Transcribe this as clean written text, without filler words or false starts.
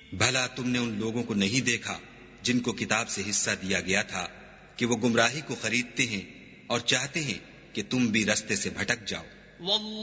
भला तुमने उन लोगों को नहीं देखा जिनको किताब से हिस्सा दिया गया था कि वो गुमराही को खरीदते हैं और चाहते हैं कि तुम भी रास्ते से भटक जाओ।